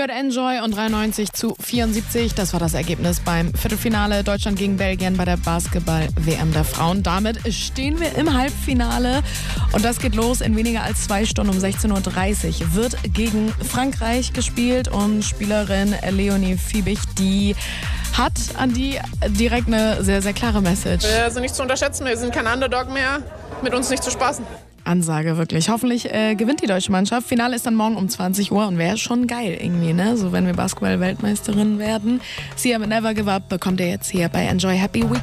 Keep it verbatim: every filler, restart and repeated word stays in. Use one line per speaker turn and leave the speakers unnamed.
hört Enjoy und dreiundneunzig zu vierundsiebzig. Das war das Ergebnis beim Viertelfinale Deutschland gegen Belgien bei der Basketball-W M der Frauen. Damit stehen wir im Halbfinale und das geht los in weniger als zwei Stunden. Um sechzehn Uhr dreißig wird gegen Frankreich gespielt und Spielerin Leonie Fiebig, die hat an die direkt eine sehr, sehr klare Message.
Wir sind nicht zu unterschätzen, wir sind kein Underdog mehr, mit uns nicht zu spaßen.
Ansage, wirklich. Hoffentlich äh, gewinnt die deutsche Mannschaft. Finale ist dann morgen um zwanzig Uhr und wäre schon geil irgendwie, ne? So, wenn wir Basketball-Weltmeisterin werden. Sia mit Never Give Up bekommt ihr jetzt hier bei Enjoy. Happy Weekend.